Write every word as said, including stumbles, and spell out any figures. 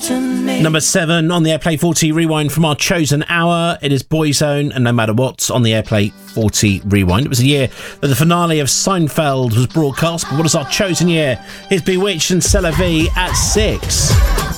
Number seven on the Airplay forty Rewind from our chosen hour. It is Boyzone and No Matter What on the Airplay forty Rewind. It was a year that the finale of Seinfeld was broadcast, but what is our chosen year? Here's Bewitched and C'est La Vie at six.